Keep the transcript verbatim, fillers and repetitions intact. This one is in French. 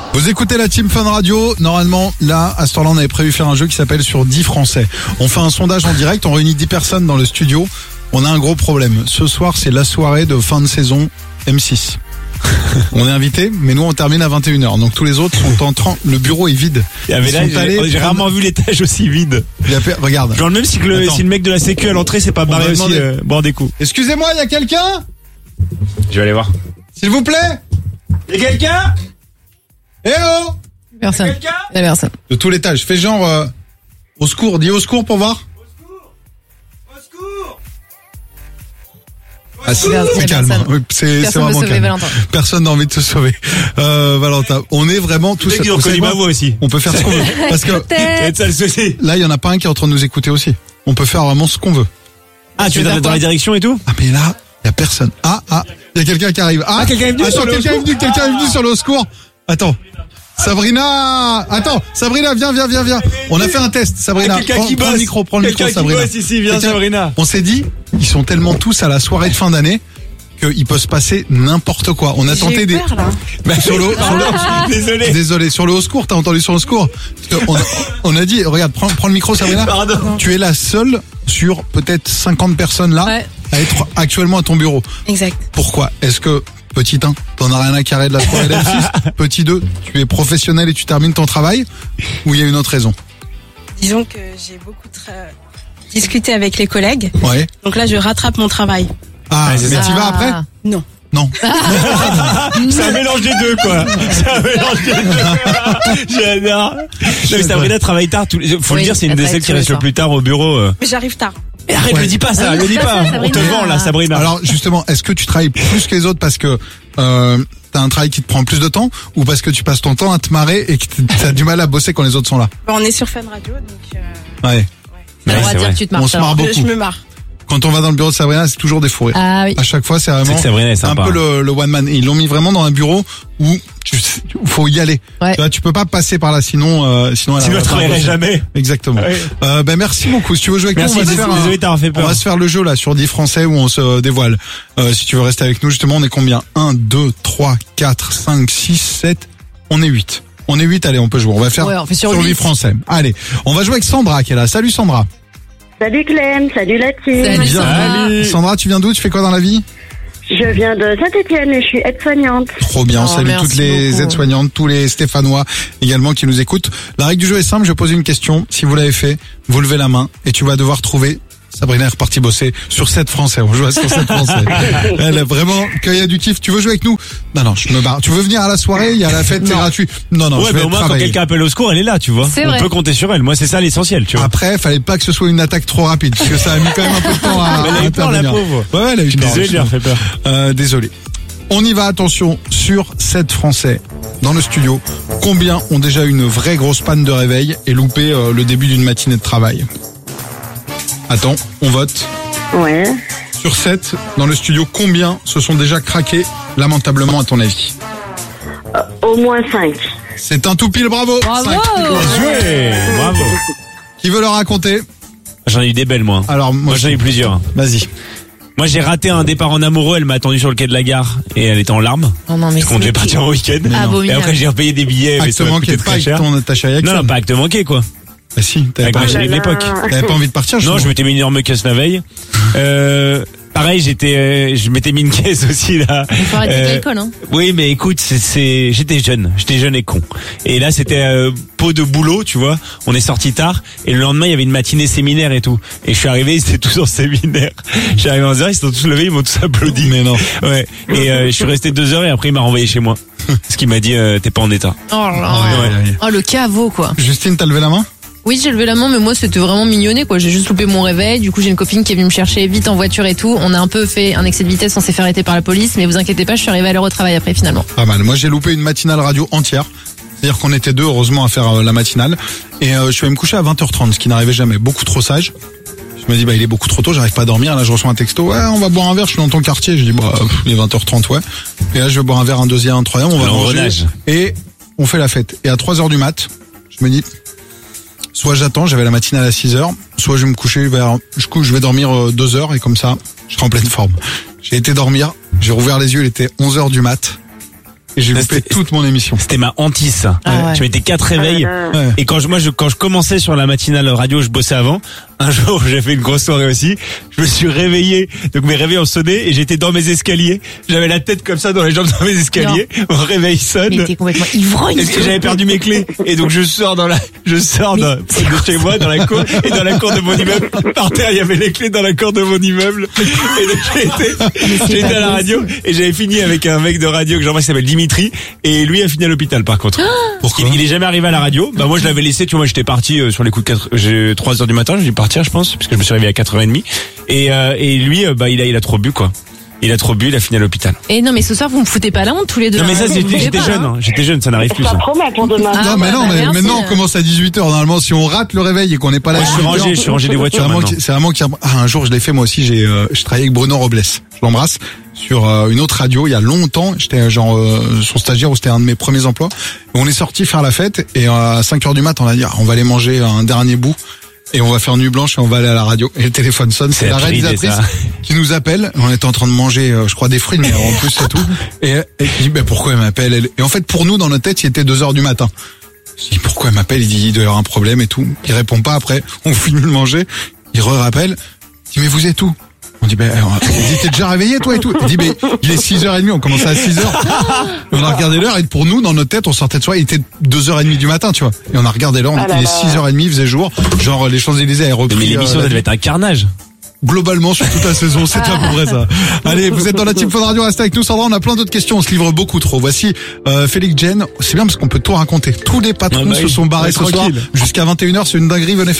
Vous écoutez la Team Fun Radio. Normalement, là, à ce temps-là, on avait prévu faire un jeu qui s'appelle Sur dix Français. On fait un sondage en direct, on réunit dix personnes dans le studio. On a un gros problème. Ce soir, c'est la soirée de fin de saison M six. On est invité, mais nous on termine à vingt et une heures. Donc tous les autres sont en train. Le bureau est vide. Ah, mais là, sont j'ai, allés j'ai prendre... rarement vu l'étage aussi vide. Il a fait... Regarde. Genre même si le, si le mec de la sécu à l'entrée s'est pas barré aussi euh, boire des coups. Excusez-moi, il y a quelqu'un ? Je vais aller voir. S'il vous plaît ? Il y a quelqu'un ? Eh oh ! Personne. Quelqu'un ? Il y a personne. De tout l'étage. Fais genre euh, au secours. Dis au secours pour voir. Au secours ! Ah, c'est, Personne. c'est calme. Oui, c'est, c'est vraiment sauver, calme. Valentin. Personne n'a envie de se sauver. Euh, Valentin, on est vraiment tous. Ils ont connu ma voix aussi. On peut faire ce qu'on veut. Parce que C'est ça le souci. là, il y en a pas un qui est en train de nous écouter aussi. On peut faire vraiment ce qu'on veut. Ah, tu veux dans, dans la direction et tout ? Ah, mais là, il y a personne. Ah, ah, il y a quelqu'un qui arrive. Ah, Ah, quelqu'un est venu attends, sur le quelqu'un est secours. venu, quelqu'un est venu sur le secours. Attends. Sabrina! Attends, Sabrina, viens, viens, viens, viens. On a fait un test, Sabrina. Ah, quelqu'un prends, qui prends bosse. le micro, prends le Quelqu'un micro, qui Sabrina. bosse ici, viens, Quelqu'un- Sabrina. On s'est dit, ils sont tellement tous à la soirée de fin d'année qu'il peut se passer n'importe quoi. On a J'ai tenté eu des... peur, là. Bah, sur le, sur le- Désolé. Désolé, sur le au secours, t'as entendu sur le secours? Parce que on, a, on a dit, regarde, prends, prends le micro, Sabrina. Pardon. Tu es la seule sur peut-être cinquante personnes là Ouais. à être actuellement à ton bureau. Exact. Pourquoi? Est-ce que, petit un, t'en as rien à carrer de la soirée d'M six? Petit deux, tu es professionnel et tu termines ton travail? Ou il y a une autre raison? Disons que j'ai beaucoup tra- discuté avec les collègues. Ouais. Donc là, je rattrape mon travail. Ah, Ouais, c'est mais ça. t'y vas après? Non. Non. C'est un mélange des deux, quoi. C'est un mélange des deux. J'adore. Non, mais Sabrina travaille tard. Tous les... Faut Oui, le dire, c'est une elle des travaille celles qui tous les reste le soirs. plus tard au bureau. euh. Mais j'arrive tard. Mais arrête, Ouais. le dis pas ça, Ah, le dis c'est pas. ça, On te Sabrina. vend là, Sabrina. Alors, justement, est-ce que tu travailles plus que les autres parce que, euh, t'as un travail qui te prend plus de temps ou parce que tu passes ton temps à te marrer et que t'as du mal à bosser quand les autres sont là? Bon, on est sur Fun Radio, donc euh, Ouais. T'as le Ouais, droit c'est de dire vrai. que tu te On marches. se marre alors. beaucoup. je, je me marre. Quand on va dans le bureau de Sabrina, c'est toujours des fous rires. Ah oui. À chaque fois, c'est C'est vraiment que Sabrina est un sympa. peu le, le one man. Et ils l'ont mis vraiment dans un bureau où tu faut y aller. Ouais. Tu vois, tu peux pas passer par là, sinon, euh, sinon elle Sinon, va elle pas travaillerait bosser. jamais. Exactement. Ouais. Euh, ben merci beaucoup. Si tu veux jouer avec Merci, nous, on va, se faire désolé, un- t'as fait on peur. va se faire le jeu là sur dix Français où on se dévoile. Euh, si tu veux rester avec nous, justement, on est combien? un, deux, trois, quatre, cinq, six, sept. On est huit. On est huit, allez, on peut jouer. On va faire Ouais, on fait sur sur huit. dix Français. Allez, on va jouer avec Sandra qui est là. Salut Sandra. Salut Clem, salut la team. Salut, Bien. Sandra. Sandra, tu viens d'où? Tu fais quoi dans la vie? Je viens de Saint-Étienne et je suis aide-soignante. Trop bien, Oh, salut merci toutes les beaucoup. aides-soignantes, tous les Stéphanois également qui nous écoutent. La règle du jeu est simple, je pose une question, si vous l'avez fait, vous levez la main et tu vas devoir trouver... Sabrina est repartie bosser sur sept Français, on joue à sur sept Français. Elle est vraiment, quand il y a du kiff, tu veux jouer avec nous? Non, non, je me barre. Tu veux venir à la soirée, il y a la fête, c'est gratuit. Non, non, Ouais, je mais vais au moins, quand travailler. quelqu'un appelle au secours, elle est là, tu vois. C'est On vrai. peut compter sur elle. Moi, c'est ça l'essentiel, tu vois. Après, fallait pas que ce soit une attaque trop rapide, parce que ça a mis quand même un peu de temps à, Mais elle a eu à peur, la intervenir. pauvre. Ouais, ouais, elle a eu peur. Désolé, j'ai fait peur. Euh, désolé. On y va, attention, sur sept Français dans le studio. Combien ont déjà eu une vraie grosse panne de réveil et loupé euh, le début d'une matinée de travail? Attends, on vote. Ouais. Sur sept, dans le studio, combien se sont déjà craqués lamentablement à ton avis? Euh, au moins cinq. C'est un tout pile, bravo. Bravo. Cinq. Joué. Bravo. Qui veut le raconter? J'en ai eu des belles, moi. Alors, moi, Moi, j'en ai eu plusieurs. vas-y. Moi, j'ai raté un départ en amoureux. Elle m'a attendu sur le quai de la gare et elle était en larmes. Oh non, mais Parce qu'on devait partir en week-end. Ah, Et abominable. après, j'ai repayé des billets. mais Acte ça m'a manqué, coûté pas très avec cher. ton, ta chérie Non, Axel. non, pas acte manqué, quoi. Bah si, t'avais Avec pas, ma chérie de l'époque. t'avais pas envie de partir, Non, justement. je m'étais mis une énorme caisse la veille. Euh, pareil, j'étais, euh, je m'étais mis une caisse aussi là. Il faut arrêter avec Euh, l'alcool, hein. Oui, mais écoute, c'est, c'est, j'étais jeune, j'étais jeune et con. Et là, c'était euh, pot de boulot, tu vois. On est sorti tard et le lendemain, il y avait une matinée séminaire et tout. Et je suis arrivé, ils étaient tous en séminaire. Je suis arrivé à onze heures, ils se sont tous levés, ils m'ont tous applaudi. Mais non. Ouais. Et euh, je suis resté deux heures et après, il m'a renvoyé chez moi. Ce qui m'a dit, euh, t'es pas en état. Oh là Ouais, là. ouais, ouais. Oh, le caveau, quoi. Justine, t'as levé la main? Oui, j'ai levé la main, mais moi, c'était vraiment mignonné, quoi. J'ai juste loupé mon réveil. Du coup, j'ai une copine qui est venue me chercher vite en voiture et tout. On a un peu fait un excès de vitesse, on s'est fait arrêter par la police, mais vous inquiétez pas, je suis arrivée à l'heure au travail après, finalement. Pas mal. Moi, j'ai loupé une matinale radio entière. C'est-à-dire qu'on était deux, heureusement, à faire euh, la matinale. Et euh, je suis allé me coucher à vingt heures trente, ce qui n'arrivait jamais. Beaucoup trop sage. Je me dis, bah, il est beaucoup trop tôt, j'arrive pas à dormir. Là, je reçois un texto. Ouais, on va boire un verre, je suis dans ton quartier. Je dis, bah, pff, il est vingt heures trente, ouais. Et là, je vais boire un verre, un deuxième, un troisième, on va L'engrenage. manger. Et on fait la fête. Et à trois heures du mat, je me dis, soit j'attends, j'avais la matinale à six heures, soit je vais me coucher vers, je couche, je vais dormir euh, deux heures et comme ça, je serai en pleine forme. J'ai été dormir, j'ai rouvert les yeux, il était onze heures du mat. et j'ai Ça, loupé c'était- toute mon émission. C'était ma hantise, ça. Ah ouais. Je mettais quatre réveils. Ah, Ouais. Et quand je, moi, je, quand je commençais sur la matinale radio, je bossais avant. Un jour, j'ai fait une grosse soirée aussi. Je me suis réveillé. Donc mes réveils ont sonné et j'étais dans mes escaliers. J'avais la tête comme ça dans les jambes dans mes escaliers. Mon réveil sonne. Mais t'es complètement ivrogne. Et j'avais perdu mes clés. Et donc je sors dans la, je sors dans- de chez moi, dans la cour, et dans la cour de mon immeuble. Par terre, il y avait les clés dans la cour de mon immeuble. Et donc j'ai été, j'ai été à la radio, et j'avais fini avec un mec de radio que j'embrasse qui s'appelle Dimitri. Et lui a fini à l'hôpital, par contre. Pourquoi il, il est jamais arrivé à la radio. Bah, moi, je l'avais laissé, tu vois, moi, j'étais parti euh, sur les coups de quatre, j'ai trois heures du matin, j'ai dû partir, je pense, parce que je me suis réveillé à quatre heures trente. Et, euh, et lui, euh, bah, il a, il a trop bu, quoi. Il a trop bu, il a fini à l'hôpital. Et non, mais ce soir, vous me foutez pas la honte tous les deux. Non, mais ça, Vous j'étais, me j'étais foutez pas, jeune, hein. hein. J'étais jeune, ça n'arrive plus, Ça ça. promet pour demain. Ah, non, mais ouais, non, bah, mais merci. maintenant on commence à dix-huit heures. Normalement, si on rate le réveil et qu'on n'est pas là, Moi, je suis à dix-huit heures, rangé, je suis rangé des c'est voitures vraiment, maintenant. qui- c'est vraiment qui, ah, un jour, je l'ai fait moi aussi. J'ai, euh, je travaillais avec Bruno Robles. Je l'embrasse sur euh, une autre radio il y a longtemps. J'étais euh, genre euh, son stagiaire, ou c'était un de mes premiers emplois. On est sorti faire la fête et euh, à cinq heures du matin, on a dit ah, on va aller manger un dernier bout. Et on va faire nuit blanche et on va aller à la radio. Et le téléphone sonne, c'est C'est la la pire idée, réalisatrice ça. qui nous appelle. On était en train de manger, euh, je crois, des fruits, mais en plus c'est tout. Et, et qui dit, ben pourquoi elle m'appelle elle Et en fait, pour nous, dans notre tête, il était deux heures du matin. Je dis, pourquoi elle m'appelle Il dit, il doit y avoir un problème et tout. Il répond pas après. On finit de manger. Il re-rappelle. Il dit, mais vous êtes où On dit, ben, alors, il dit, t'es déjà réveillé, toi, et tout. Il dit, mais il est six heures trente, on commençait à six heures. On a regardé l'heure, et pour nous, dans notre tête, on sortait de soirée, il était deux heures trente du matin, tu vois. Et on a regardé l'heure, on Ah était là il est là. six heures trente, il faisait jour. Genre, les Champs-Élysées avaient repris. Mais l'émission, euh, ça devait être un carnage. globalement sur toute la saison, c'est à peu près ça. Allez, vous êtes dans la Team Fun Radio, restez avec nous Sandra, on a plein d'autres questions, on se livre beaucoup trop. Voici euh, Félix Jen, c'est bien parce qu'on peut tout raconter. Tous les patrons Ah bah se oui, sont barrés ouais, ce soir tranquille. jusqu'à vingt et une heures, c'est une dinguerie, venez faire